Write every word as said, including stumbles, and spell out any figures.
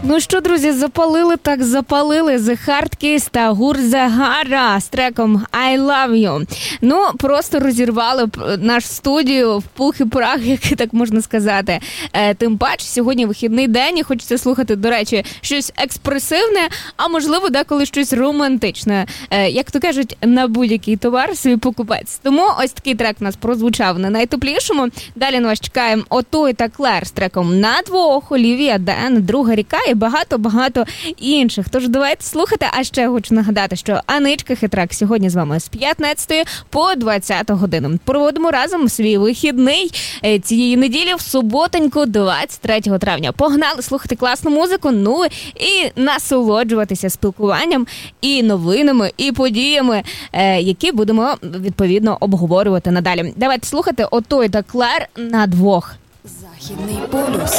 Ну що, друзі, запалили так запалили The Hard Kiss та гурт Загара з треком I Love You. Ну, просто розірвали нашу студію в пух і прах, як так можна сказати. Е, тим паче, сьогодні вихідний день і хочеться слухати, до речі, щось експресивне, а можливо, деколи щось романтичне. Е, як то кажуть, на будь-який товар свій покупець. Тому ось такий трек у нас прозвучав на найтеплішому. Далі на вас чекаємо Отой та Клер з треком «На двох», Олівія Ден, «Друга ріка» і багато-багато інших. Тож давайте слухати. А ще хочу нагадати, що Аничка Хитрак сьогодні з вами з п'ятнадцятої по двадцяту годину. Проводимо разом свій вихідний цієї неділі в суботоньку, двадцять третього травня. Погнали слухати класну музику, ну і насолоджуватися спілкуванням і новинами, і подіями, які будемо, відповідно, обговорювати надалі. Давайте слухати Отой та Клер «На двох». Західний полюс.